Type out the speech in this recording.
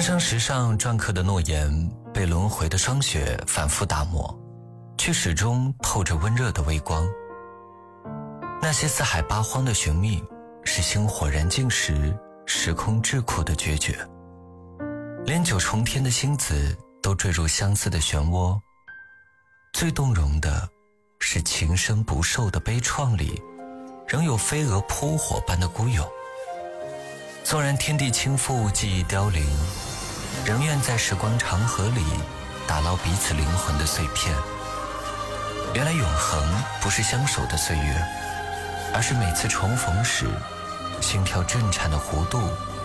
生石上篆刻的诺言被轮回的霜雪反复打磨，却始终透着温热的微光。那些四海八荒的寻觅，是星火燃尽时时空桎梏的决绝。连九重天的星子都坠入相思的漩涡。最动容的是情深不寿的悲怆里，仍有飞蛾扑火般的孤勇。纵然天地倾覆，记忆凋零，仍愿在时光长河里打捞彼此灵魂的碎片。原来永恒不是相守的岁月，而是每次重逢时心跳震颤的弧度